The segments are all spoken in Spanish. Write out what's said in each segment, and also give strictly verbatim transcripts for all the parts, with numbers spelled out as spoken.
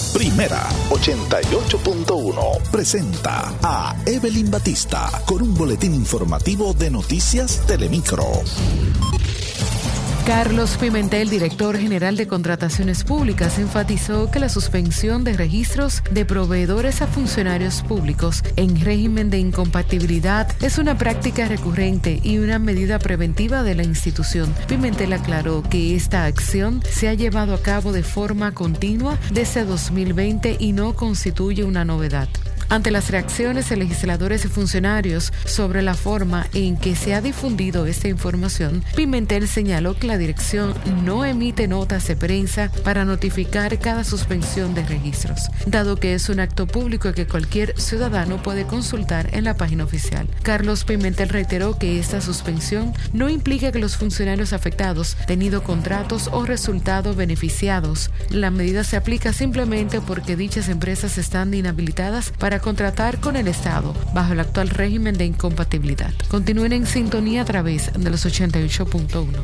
Primera ochenta y ocho punto uno presenta a Evelyn Batista con un boletín informativo de Noticias Telemicro. Carlos Pimentel, director general de Contrataciones Públicas, enfatizó que la suspensión de registros de proveedores a funcionarios públicos en régimen de incompatibilidad es una práctica recurrente y una medida preventiva de la institución. Pimentel aclaró que esta acción se ha llevado a cabo de forma continua desde dos mil veinte y no constituye una novedad. Ante las reacciones de legisladores y funcionarios sobre la forma en que se ha difundido esta información, Pimentel señaló que la dirección no emite notas de prensa para notificar cada suspensión de registros, dado que es un acto público que cualquier ciudadano puede consultar en la página oficial. Carlos Pimentel reiteró que esta suspensión no implica que los funcionarios afectados tenido contratos o resultados beneficiados. La medida se aplica simplemente porque dichas empresas están inhabilitadas para contratar con el Estado bajo el actual régimen de incompatibilidad. Continúen en sintonía a través de los ochenta y ocho punto uno.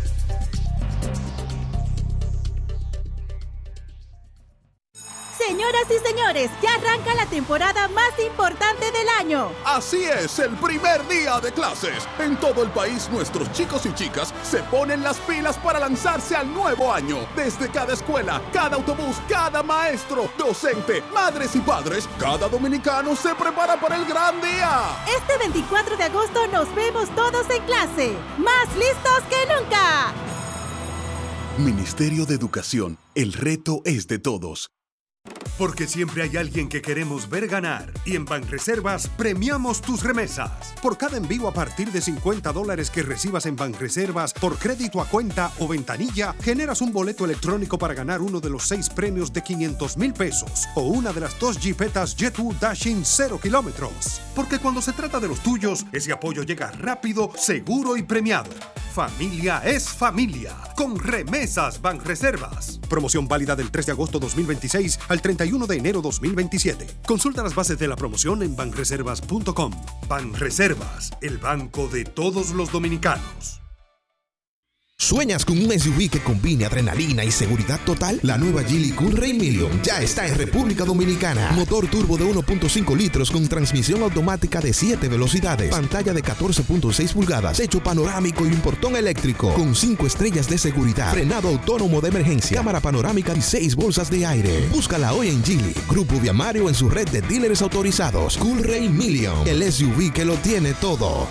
Señoras y señores, ya arranca la temporada más importante del año. Así es, el primer día de clases. En todo el país, nuestros chicos y chicas se ponen las pilas para lanzarse al nuevo año. Desde cada escuela, cada autobús, cada maestro, docente, madres y padres, cada dominicano se prepara para el gran día. Este veinticuatro de agosto nos vemos todos en clase, más listos que nunca. Ministerio de Educación, el reto es de todos. Porque siempre hay alguien que queremos ver ganar. Y en Banreservas premiamos tus remesas. Por cada envío a partir de cincuenta dólares que recibas en Banreservas por crédito a cuenta o ventanilla, generas un boleto electrónico para ganar uno de los seis premios de quinientos mil pesos o una de las dos jipetas Jet two Dashing cero kilómetros. Porque cuando se trata de los tuyos, ese apoyo llega rápido, seguro y premiado. Familia es familia. Con Remesas Banreservas. Promoción válida del tres de agosto dos mil veintiséis al treinta y uno de enero dos mil veintisiete. Consulta las bases de la promoción en banreservas punto com. Banreservas, el banco de todos los dominicanos. ¿Sueñas con un S U V que combine adrenalina y seguridad total? La nueva Geely Coolray Million ya está en República Dominicana. Motor turbo de uno punto cinco litros con transmisión automática de siete velocidades, pantalla de catorce punto seis pulgadas, techo panorámico y un portón eléctrico con cinco estrellas de seguridad, frenado autónomo de emergencia, cámara panorámica y seis bolsas de aire. Búscala hoy en Geely, Grupo Viamario en su red de dealers autorizados. Coolray Million, el S U V que lo tiene todo.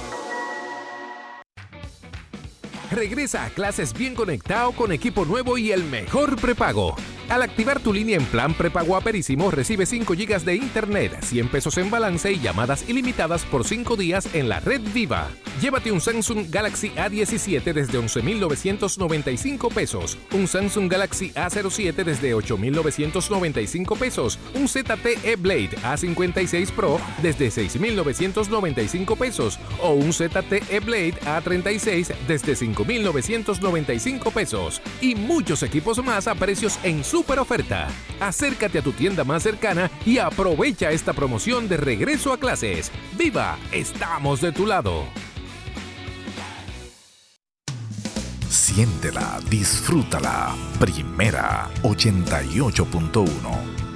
Regresa a clases bien conectado con equipo nuevo y el mejor prepago. Al activar tu línea en plan prepago Aperísimo, recibe cinco gigas de internet, cien pesos en balance y llamadas ilimitadas por cinco días en la red Viva. Llévate un Samsung Galaxy A diecisiete desde once mil novecientos noventa y cinco pesos, un Samsung Galaxy A cero siete desde ocho mil novecientos noventa y cinco pesos, un Z T E Blade A cincuenta y seis Pro desde seis mil novecientos noventa y cinco pesos o un Z T E Blade A treinta y seis desde cinco mil novecientos noventa y cinco pesos y muchos equipos más a precios en super oferta. Acércate a tu tienda más cercana y aprovecha esta promoción de regreso a clases. ¡Viva! Estamos de tu lado. Siéntela, disfrútala. Primera ochenta y ocho punto uno.